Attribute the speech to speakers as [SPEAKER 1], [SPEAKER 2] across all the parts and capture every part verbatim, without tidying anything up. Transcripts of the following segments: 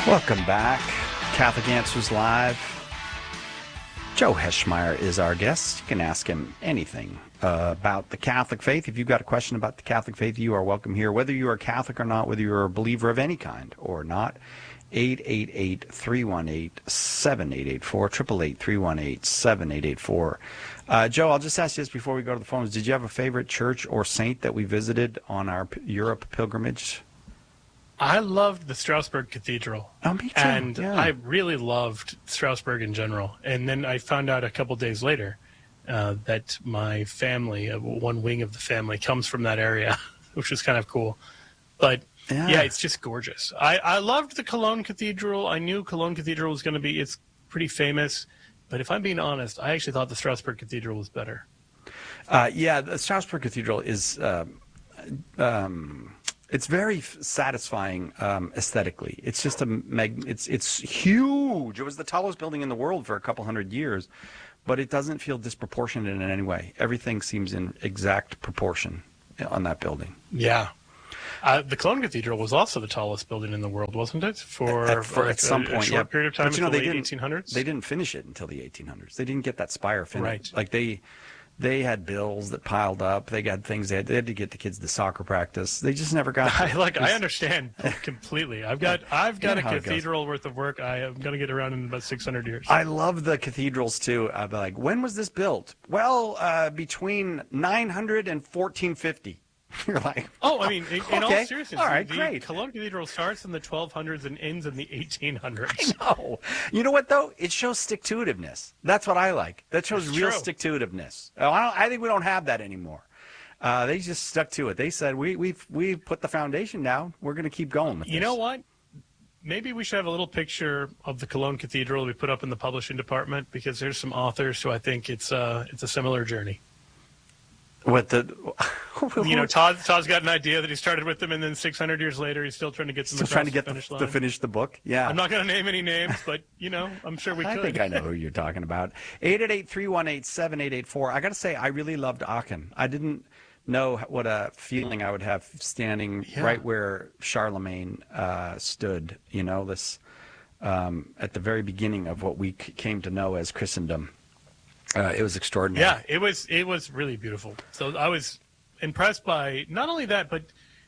[SPEAKER 1] Welcome back. Catholic Answers Live. Joe Heschmeyer is our guest. You can ask him anything uh, about the Catholic faith. If you've got a question about the Catholic faith, you are welcome here, whether you are Catholic or not, whether you're a believer of any kind or not. eight eight eight, three one eight, seven eight eight four, eight eight eight, three one eight, seven eight eight four. Uh, Joe, I'll just ask you this before we go to the phones. Did you have a favorite church or saint that we visited on our P- Europe pilgrimage?
[SPEAKER 2] I loved the Strasbourg Cathedral.
[SPEAKER 1] Oh, me too.
[SPEAKER 2] And
[SPEAKER 1] yeah.
[SPEAKER 2] I really loved Strasbourg in general. And then I found out a couple days later uh, that my family, uh, one wing of the family, comes from that area, which was kind of cool. But yeah, yeah it's just gorgeous. I, I loved the Cologne Cathedral. I knew Cologne Cathedral was going to be, it's pretty famous. But if I'm being honest, I actually thought the Strasbourg Cathedral was better.
[SPEAKER 1] Uh, yeah, the Strasbourg Cathedral is... Uh, um, It's very satisfying um, aesthetically. It's just a mag- it's it's huge. It was the tallest building in the world for a couple hundred years, but it doesn't feel disproportionate in any way. Everything seems in exact proportion on that building.
[SPEAKER 2] Yeah. Uh, the Cologne Cathedral was also the tallest building in the world, wasn't it? For,
[SPEAKER 1] at, for,
[SPEAKER 2] like
[SPEAKER 1] at some
[SPEAKER 2] a,
[SPEAKER 1] point,
[SPEAKER 2] a short
[SPEAKER 1] yeah.
[SPEAKER 2] period of time
[SPEAKER 1] but, you know,
[SPEAKER 2] until
[SPEAKER 1] they
[SPEAKER 2] the late
[SPEAKER 1] didn't,
[SPEAKER 2] eighteen hundreds?
[SPEAKER 1] They didn't finish it until the eighteen hundreds. They didn't get that spire finished.
[SPEAKER 2] Right.
[SPEAKER 1] Like they... They had bills that piled up. They got things they had, they had to get the kids to soccer practice. They just never got.
[SPEAKER 2] I like. I understand completely. I've got. I've got
[SPEAKER 1] you know
[SPEAKER 2] a cathedral worth of work. I am going to get around in about six hundred years.
[SPEAKER 1] I love the cathedrals too. I'd be like, when was this built? Well, uh, between nine hundred and fourteen fifty. You're like,
[SPEAKER 2] oh, I mean, in,
[SPEAKER 1] okay.
[SPEAKER 2] in all seriousness,
[SPEAKER 1] all right,
[SPEAKER 2] the
[SPEAKER 1] great.
[SPEAKER 2] Cologne Cathedral starts in the twelve hundreds and ends in the eighteen hundreds.
[SPEAKER 1] I know. You know what though? It shows stick-to-itiveness. That's what I like. That shows
[SPEAKER 2] That's
[SPEAKER 1] real
[SPEAKER 2] true.
[SPEAKER 1] stick-to-itiveness. Oh, I, don't, I think we don't have that anymore. Uh, they just stuck to it. They said we we've we've put the foundation down. We're going to keep going with
[SPEAKER 2] You
[SPEAKER 1] this.
[SPEAKER 2] know what? Maybe we should have a little picture of the Cologne Cathedral we put up in the publishing department, because there's some authors who I think it's uh it's a similar journey.
[SPEAKER 1] What the?
[SPEAKER 2] You know, Todd Todd's got an idea that he started with them, and then six hundred years later, he's still trying to get them
[SPEAKER 1] Still
[SPEAKER 2] across
[SPEAKER 1] trying to
[SPEAKER 2] the
[SPEAKER 1] get
[SPEAKER 2] finish
[SPEAKER 1] the,
[SPEAKER 2] line.
[SPEAKER 1] to finish the book. Yeah.
[SPEAKER 2] I'm not going to name any names, but you know, I'm sure we
[SPEAKER 1] I
[SPEAKER 2] could.
[SPEAKER 1] think I know who you're talking about. eight eight eight, three one eight, seven eight eight four. I got to say, I really loved Aachen. I didn't know what a feeling I would have standing
[SPEAKER 2] Yeah.
[SPEAKER 1] right where Charlemagne uh, stood. You know, this um, at the very beginning of what we c- came to know as Christendom. Uh, it was extraordinary.
[SPEAKER 2] Yeah, it was it was really beautiful. So I was impressed by not only that, but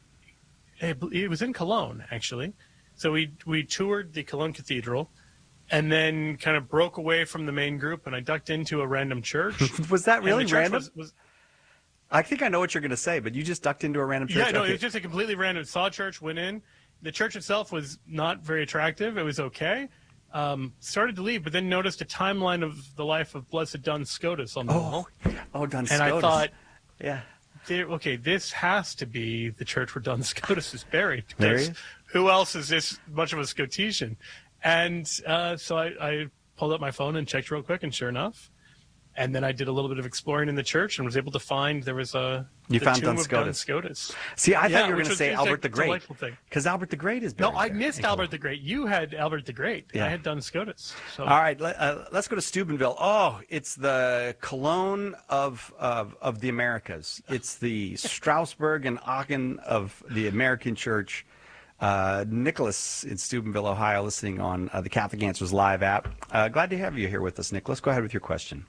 [SPEAKER 2] it, it was in Cologne actually. So we we toured the Cologne Cathedral, and then kind of broke away from the main group, and I ducked into a random church.
[SPEAKER 1] Was that really
[SPEAKER 2] And the church
[SPEAKER 1] random?
[SPEAKER 2] Was, was,
[SPEAKER 1] I think I know what you're going to say, but you just ducked into a random church.
[SPEAKER 2] yeah, no,
[SPEAKER 1] Okay.
[SPEAKER 2] it was just a completely random. Saw a church, went in. The church itself was not very attractive. It was okay. Um, started to leave, but then noticed a timeline of the life of Blessed Duns Scotus on the wall.
[SPEAKER 1] Oh, oh, Duns
[SPEAKER 2] And I
[SPEAKER 1] Scotus.
[SPEAKER 2] thought,
[SPEAKER 1] yeah.
[SPEAKER 2] there, okay, this has to be the church where Duns Scotus is buried.
[SPEAKER 1] There he
[SPEAKER 2] because
[SPEAKER 1] is.
[SPEAKER 2] Who else is this much of a Scotitian? And uh, so I, I pulled up my phone and checked real quick, and sure enough. And then I did a little bit of exploring in the church and was able to find there was a
[SPEAKER 1] You
[SPEAKER 2] the
[SPEAKER 1] found
[SPEAKER 2] tomb
[SPEAKER 1] Duns
[SPEAKER 2] of Duns
[SPEAKER 1] Scotus.
[SPEAKER 2] Scotus.
[SPEAKER 1] See, I
[SPEAKER 2] Yeah,
[SPEAKER 1] thought you were
[SPEAKER 2] which
[SPEAKER 1] going to
[SPEAKER 2] was
[SPEAKER 1] say
[SPEAKER 2] just
[SPEAKER 1] Albert
[SPEAKER 2] a
[SPEAKER 1] the Great,
[SPEAKER 2] delightful thing.
[SPEAKER 1] because Albert the Great is
[SPEAKER 2] No,
[SPEAKER 1] buried
[SPEAKER 2] I
[SPEAKER 1] there
[SPEAKER 2] missed
[SPEAKER 1] in Cologne.
[SPEAKER 2] Albert the Great. You had Albert the Great.
[SPEAKER 1] Yeah.
[SPEAKER 2] I had Duns Scotus. So.
[SPEAKER 1] All right, let, uh, let's go to Steubenville. Oh, it's the Cologne of, of of the Americas. It's the Strasbourg and Aachen of the American Church. Uh, Nicholas in Steubenville, Ohio, listening on uh, the Catholic Answers Live app. Uh, glad to have you here with us, Nicholas. Go ahead with your question.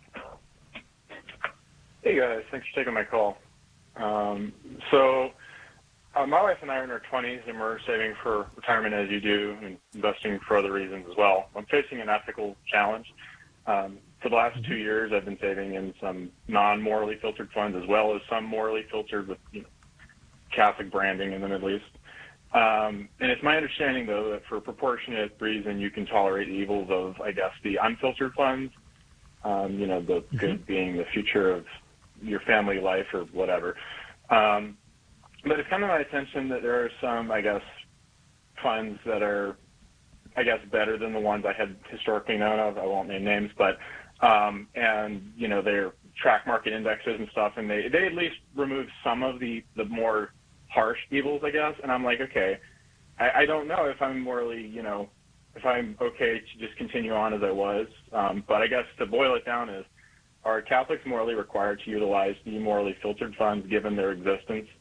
[SPEAKER 3] Hey guys, thanks for taking my call. Um, so, uh, my wife and I are in our twenties, and we're saving for retirement as you do, and investing for other reasons as well. I'm facing an ethical challenge. Um, for the last two years, I've been saving in some non-morally filtered funds, as well as some morally filtered with you know, Catholic branding in the Middle East. Um, and it's my understanding, though, that for a proportionate reason, you can tolerate the evils of, I guess, the unfiltered funds. Um, you know, the
[SPEAKER 2] Mm-hmm.
[SPEAKER 3] good being the future of your family life or whatever. Um, but it's come to my attention that there are some, I guess, funds that are, I guess, better than the ones I had historically known of. I won't name names, but, um, and, you know, they're track market indexes and stuff, and they, they at least remove some of the, the more harsh evils, I guess. And I'm like, okay, I, I don't know if I'm morally, you know, if I'm okay to just continue on as I was. Um, but I guess to boil it down is, are Catholics morally required to utilize the morally filtered funds given their existence?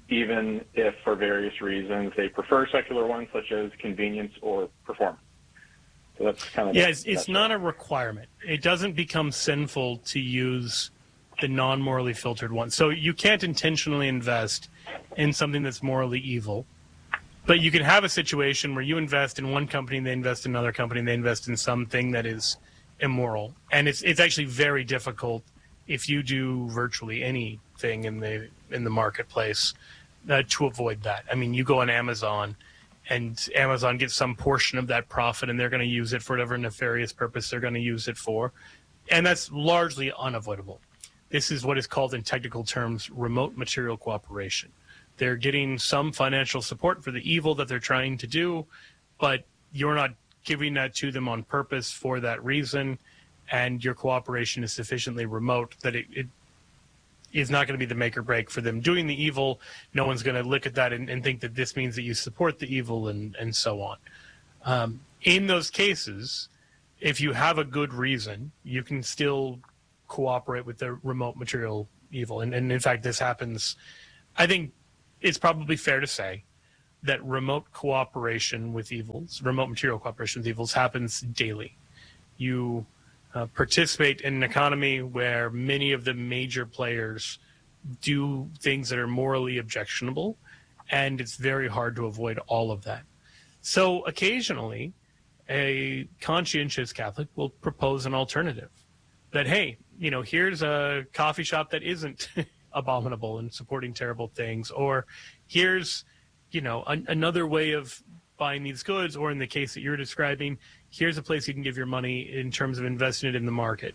[SPEAKER 3] even if for various reasons they prefer secular ones such as convenience or performance. So that's kind of
[SPEAKER 2] yeah, it's, it's not a requirement. It doesn't become sinful to use the non-morally filtered one. So you can't intentionally invest in something that's morally evil, but you can have a situation where you invest in one company, they invest in another company, and they invest in something that is immoral. And it's it's actually very difficult if you do virtually anything in the in the marketplace uh, to avoid that. I mean, you go on Amazon, and Amazon gets some portion of that profit, and they're going to use it for whatever nefarious purpose they're going to use it for. And that's largely unavoidable. This is what is called in technical terms remote material cooperation. They're getting some financial support for the evil that they're trying to do, but you're not giving that to them on purpose for that reason, and your cooperation is sufficiently remote that it, it is not going to be the make or break for them doing the evil. No one's going to look at that and, and think that this means that you support the evil, and, and so on. Um, in those cases, if you have a good reason, you can still cooperate with the remote material evil. And, and in fact, this happens, I think it's probably fair to say that remote cooperation with evils, remote material cooperation with evils happens daily. You uh, participate in an economy where many of the major players do things that are morally objectionable, and it's very hard to avoid all of that. So occasionally, a conscientious Catholic will propose an alternative that, hey, you know, here's a coffee shop that isn't abominable and supporting terrible things, or here's, you know, an, another way of buying these goods, or in the case that you're describing, here's a place you can give your money in terms of investing it in the market.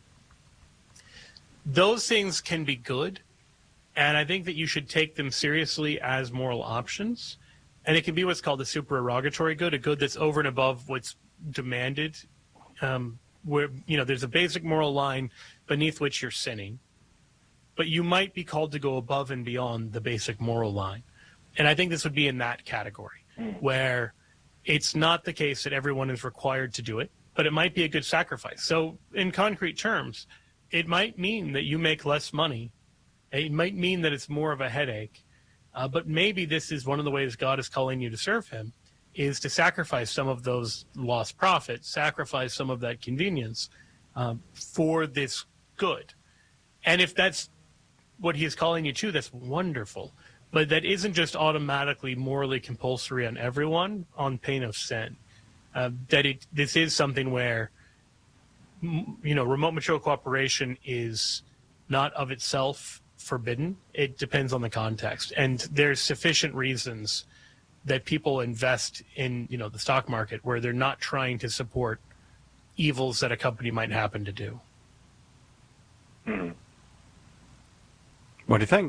[SPEAKER 2] Those things can be good, and I think that you should take them seriously as moral options. And it can be what's called a supererogatory good, a good that's over and above what's demanded, um, where, you know, there's a basic moral line beneath which you're sinning, but you might be called to go above and beyond the basic moral line. And I think this would be in that category, where it's not the case that everyone is required to do it, but it might be a good sacrifice. So in concrete terms, it might mean that you make less money. It might mean that it's more of a headache. Uh, but maybe this is one of the ways God is calling you to serve him, is to sacrifice some of those lost profits, sacrifice some of that convenience um, for this good. And if that's what he is calling you to, that's wonderful. But that isn't just automatically morally compulsory on everyone on pain of sin. Uh, that it this is something where, you know, remote material cooperation is not of itself forbidden. It depends on the context. And there's sufficient reasons that people invest in, you know, the stock market where they're not trying to support evils that a company might happen to do.
[SPEAKER 3] Hmm.
[SPEAKER 1] What do you think?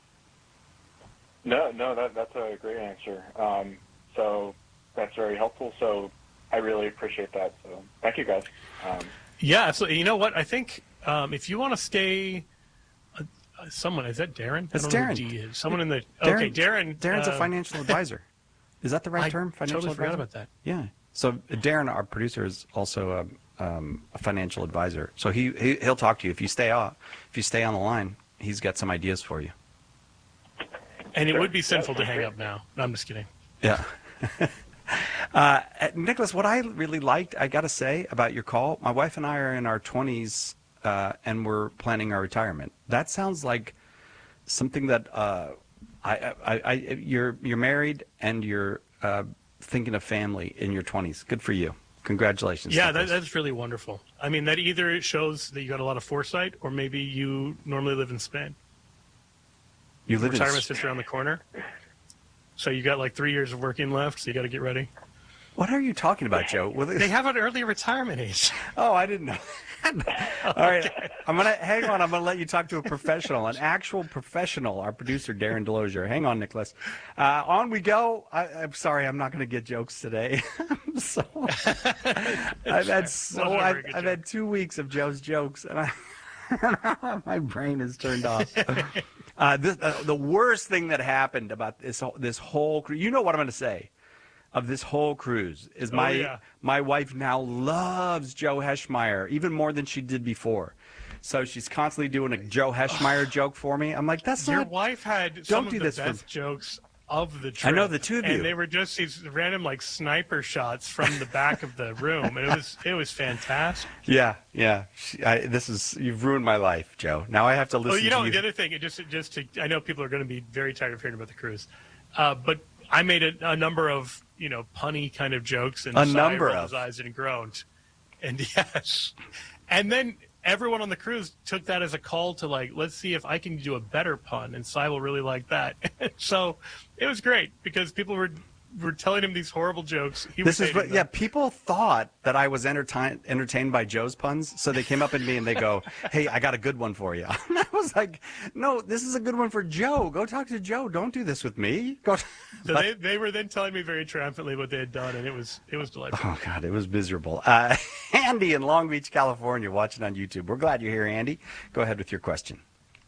[SPEAKER 3] No, no, that, that's a great answer. Um, so that's very helpful. So I really appreciate that. So thank you, guys. Um,
[SPEAKER 2] yeah, so you know what? I think um, if you want to stay, uh, someone, is that Darren?
[SPEAKER 1] That's
[SPEAKER 2] I don't know
[SPEAKER 1] Darren.
[SPEAKER 2] who D is. Someone in the,
[SPEAKER 1] Darren,
[SPEAKER 2] okay, Darren.
[SPEAKER 1] Darren's
[SPEAKER 2] uh,
[SPEAKER 1] a financial advisor. Is that the right
[SPEAKER 2] I
[SPEAKER 1] term? Financial
[SPEAKER 2] totally
[SPEAKER 1] advisor?
[SPEAKER 2] forgot about that.
[SPEAKER 1] Yeah. So Darren, our producer, is also a, um, a financial advisor. So he, he he'll talk to you if you stay off. If you stay on the line, he's got some ideas for you.
[SPEAKER 2] And it
[SPEAKER 3] Sure.
[SPEAKER 2] would be sinful
[SPEAKER 3] That's
[SPEAKER 2] to hang
[SPEAKER 3] great.
[SPEAKER 2] up now. No, I'm just kidding.
[SPEAKER 1] Yeah. uh, Nicholas, what I really liked, I got to say, about your call, my wife and I are in our twenties uh, and we're planning our retirement. That sounds like something that uh, I, I, I, you're you're married and you're uh, thinking of family in your twenties. Good for you. Congratulations.
[SPEAKER 2] Yeah, that,
[SPEAKER 1] Nicholas.
[SPEAKER 2] that's really wonderful. I mean, that either shows that you got a lot of foresight, or maybe you normally live in Spain.
[SPEAKER 1] You live
[SPEAKER 2] Retirement
[SPEAKER 1] in.
[SPEAKER 2] sits around the corner. So you got like three years of working left, so you got to get ready.
[SPEAKER 1] What are you talking about, Joe? Well,
[SPEAKER 2] They have an early retirement age.
[SPEAKER 1] Oh, I didn't know. All right, I'm gonna hang on. I'm gonna let you talk to a professional, an actual professional. Our producer, Darren Delosier. Hang on, Nicholas. Uh, on we go. I, I'm sorry, I'm not gonna get jokes today. I'm so. I've had so.
[SPEAKER 2] Wasn't a very
[SPEAKER 1] I've,
[SPEAKER 2] good
[SPEAKER 1] I've
[SPEAKER 2] joke.
[SPEAKER 1] had two weeks of Joe's jokes, and I, my brain is turned off. Uh, this, uh, the worst thing that happened about this whole- this whole cruise, you know what I'm going to say, of this whole cruise is my
[SPEAKER 2] Oh, yeah.
[SPEAKER 1] my wife now loves Joe Heschmeyer even more than she did before. So she's constantly doing a Joe Heschmeyer joke for me. I'm like, that's
[SPEAKER 2] Your
[SPEAKER 1] not.
[SPEAKER 2] wife had
[SPEAKER 1] Don't
[SPEAKER 2] some
[SPEAKER 1] do
[SPEAKER 2] of the
[SPEAKER 1] this for-
[SPEAKER 2] best jokes of the trip.
[SPEAKER 1] I know, the two of you.
[SPEAKER 2] And they were just these random like sniper shots from the back of the room, and it was it was fantastic.
[SPEAKER 1] Yeah, yeah. She, I, this is you've ruined my life, Joe. Now I have to listen.
[SPEAKER 2] Oh, you know
[SPEAKER 1] to you.
[SPEAKER 2] the other thing, it just just to I know people are going to be very tired of hearing about the cruise, uh, but I made a, a number of you know punny kind of jokes and
[SPEAKER 1] A
[SPEAKER 2] Sai
[SPEAKER 1] number
[SPEAKER 2] rolled
[SPEAKER 1] of
[SPEAKER 2] his eyes and groaned, and yes, and then everyone on the cruise took that as a call to like, let's see if I can do a better pun, and Sai will really like that. So it was great because people were were telling him these horrible jokes. He
[SPEAKER 1] This
[SPEAKER 2] was
[SPEAKER 1] is what,
[SPEAKER 2] hating
[SPEAKER 1] yeah.
[SPEAKER 2] them.
[SPEAKER 1] People thought that I was entertained entertained by Joe's puns, so they came up at me and they go, "Hey, I got a good one for you." And I was like, "No, this is a good one for Joe. Go talk to Joe. Don't do this with me." Go.
[SPEAKER 2] So they, they were then telling me very triumphantly what they had done, and it was it was delightful.
[SPEAKER 1] Oh God, it was miserable. Uh, Andy in Long Beach, California, watching on YouTube. We're glad you're here, Andy. Go ahead with your question.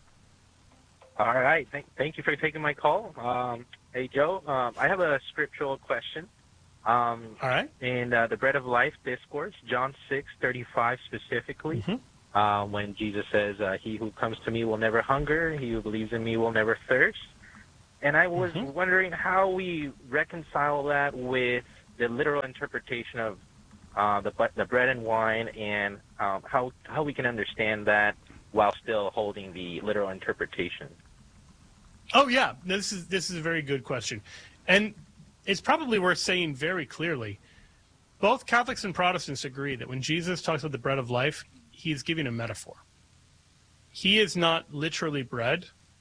[SPEAKER 4] All right. Thank, thank you for taking my call. Um, hey, Joe, um, I have a scriptural question. Um,
[SPEAKER 2] All right.
[SPEAKER 4] in uh, the Bread of Life discourse, John six thirty-five specifically,
[SPEAKER 2] Mm-hmm.
[SPEAKER 4] uh, when Jesus says, uh, he who comes to me will never hunger, he who believes in me will never thirst. And I was
[SPEAKER 2] Mhm.
[SPEAKER 4] wondering how we reconcile that with the literal interpretation of uh, the, bu- the bread and wine, and um, how, how we can understand that while still holding the literal interpretation.
[SPEAKER 2] Oh yeah, this is this is a very good question, and it's probably worth saying very clearly. Both Catholics and Protestants agree that when Jesus talks about the bread of life, he's giving a metaphor. He is not literally bread,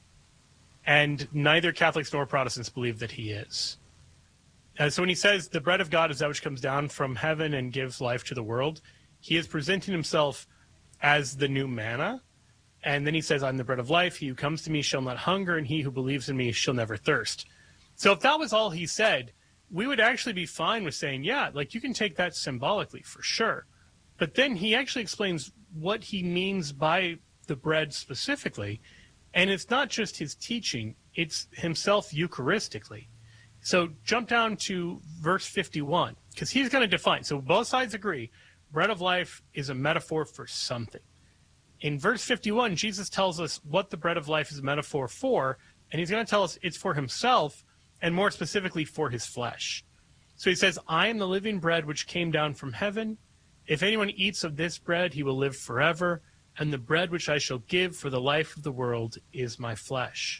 [SPEAKER 2] and neither Catholics nor Protestants believe that he is. Uh, so when he says the bread of God is that which comes down from heaven and gives life to the world, he is presenting himself as the new manna. And then he says, I'm the bread of life. He who comes to me shall not hunger, and he who believes in me shall never thirst. So if that was all he said, we would actually be fine with saying, yeah, like you can take that symbolically for sure. But then he actually explains what he means by the bread specifically. And it's not just his teaching, it's himself Eucharistically. So jump down to verse fifty-one, because he's going to define. So both sides agree, bread of life is a metaphor for something. In verse fifty-one, Jesus tells us what the bread of life is a metaphor for, and he's going to tell us it's for himself, and more specifically for his flesh. So he says, I am the living bread which came down from heaven. If anyone eats of this bread, he will live forever, and the bread which I shall give for the life of the world is my flesh.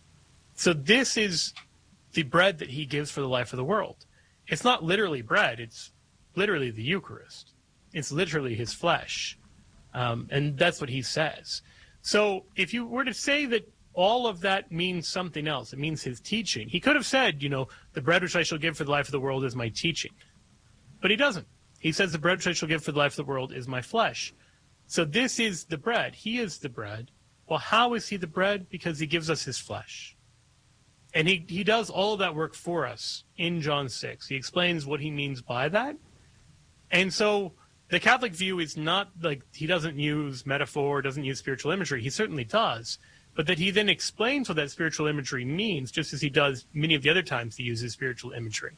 [SPEAKER 2] So this is the bread that he gives for the life of the world. It's not literally bread, it's literally the Eucharist. It's literally his flesh. Um, and that's what he says. So if you were to say that all of that means something else, it means his teaching. He could have said, you know, the bread which I shall give for the life of the world is my teaching. But he doesn't. He says the bread which I shall give for the life of the world is my flesh. So this is the bread. He is the bread. Well, how is he the bread? Because he gives us his flesh. And he, he does all of that work for us in John six. He explains what he means by that. And so the Catholic view is not like he doesn't use metaphor, doesn't use spiritual imagery. He certainly does. But that he then explains what that spiritual imagery means, just as he does many of the other times he uses spiritual imagery.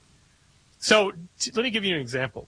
[SPEAKER 2] So t- let me give you an example.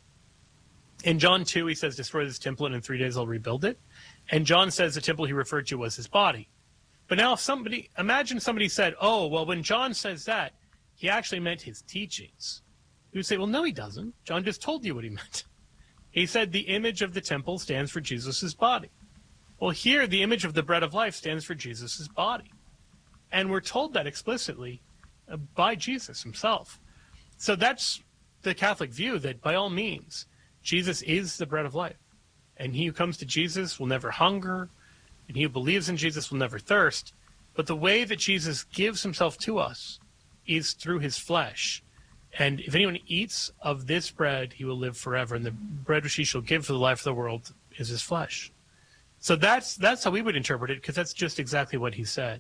[SPEAKER 2] In John two, he says, destroy this temple, and in three days I'll rebuild it. And John says the temple he referred to was his body. But now if somebody, imagine somebody said, oh, well, when John says that, he actually meant his teachings. You would say, well, no, he doesn't. John just told you what he meant. He said the image of the temple stands for Jesus' body. Well, here, the image of the bread of life stands for Jesus' body. And we're told that explicitly uh, by Jesus himself. So that's the Catholic view, that by all means, Jesus is the bread of life. And he who comes to Jesus will never hunger, and he who believes in Jesus will never thirst. But the way that Jesus gives himself to us is through his flesh. And if anyone eats of this bread, he will live forever. And the bread which he shall give for the life of the world is his flesh. So that's that's how we would interpret it, because that's just exactly what he said.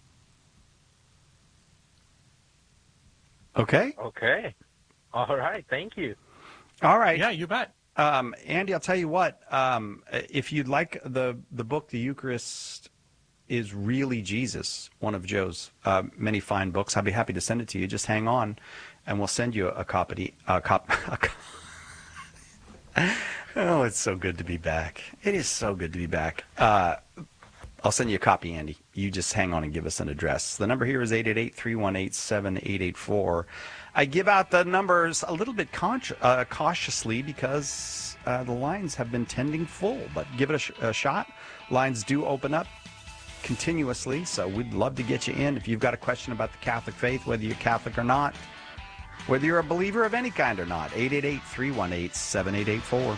[SPEAKER 1] Okay.
[SPEAKER 4] Okay. All right. Thank you.
[SPEAKER 1] All right.
[SPEAKER 2] Yeah, you bet.
[SPEAKER 1] Um, Andy, I'll tell you what. Um, if you'd like the the book, The Eucharist is Really Jesus, one of Joe's uh, many fine books, I'd be happy to send it to you. Just hang on, and we'll send you a copy. A cop. A co- Oh, it's so good to be back. It is so good to be back. Uh, I'll send you a copy, Andy. You just hang on and give us an address. The number here is eight eight eight, three one eight, seven eight eight four. I give out the numbers a little bit con- uh, cautiously because uh, the lines have been tending full, but give it a, sh- a shot. Lines do open up continuously, so we'd love to get you in. If you've got a question about the Catholic faith, whether you're Catholic or not, whether you're a believer of any kind or not, eight eight eight, three one eight, seven eight eight four.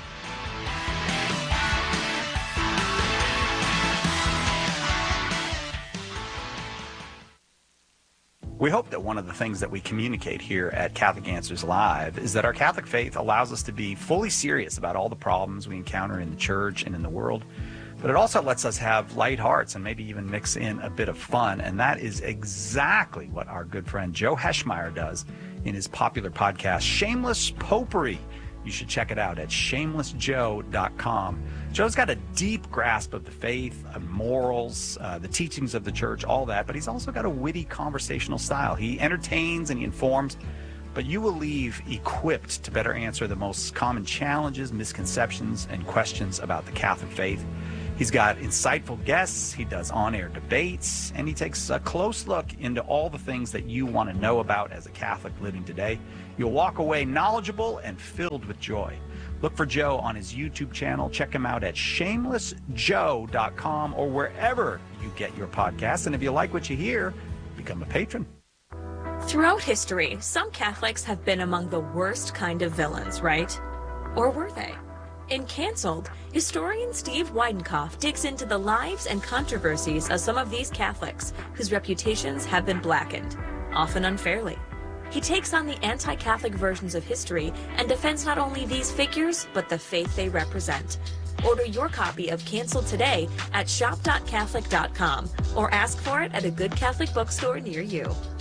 [SPEAKER 1] We hope that one of the things that we communicate here at Catholic Answers Live is that our Catholic faith allows us to be fully serious about all the problems we encounter in the church and in the world, but it also lets us have light hearts and maybe even mix in a bit of fun, and that is exactly what our good friend Joe Heschmeyer does in his popular podcast, Shameless Popery. You should check it out at shameless joe dot com. Joe's got a deep grasp of the faith, of morals, uh, the teachings of the church, all that, but he's also got a witty conversational style. He entertains and he informs, but you will leave equipped to better answer the most common challenges, misconceptions, and questions about the Catholic faith. He's got insightful guests, he does on-air debates, and he takes a close look into all the things that you want to know about as a Catholic living today. You'll walk away knowledgeable and filled with joy. Look for Joe on his YouTube channel. Check him out at shameless joe dot com or wherever you get your podcasts. And if you like what you hear, become a patron.
[SPEAKER 5] Throughout history, some Catholics have been among the worst kind of villains, right? Or were they? In Cancelled, historian Steve Weidenkopf digs into the lives and controversies of some of these Catholics whose reputations have been blackened, often unfairly. He takes on the anti-Catholic versions of history and defends not only these figures, but the faith they represent. Order your copy of Cancelled today at shop dot catholic dot com or ask for it at a good Catholic bookstore near you.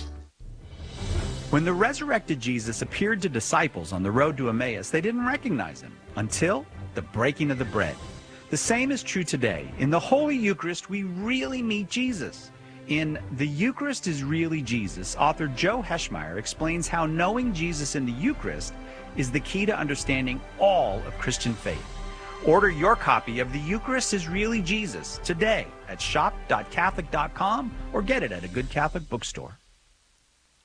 [SPEAKER 1] When the resurrected Jesus appeared to disciples on the road to Emmaus, they didn't recognize him until the breaking of the bread. The same is true today. In the Holy Eucharist, we really meet Jesus. In The Eucharist is Really Jesus, author Joe Heschmeyer explains how knowing Jesus in the Eucharist is the key to understanding all of Christian faith. Order your copy of The Eucharist is Really Jesus today at shop dot catholic dot com or get it at a good Catholic bookstore.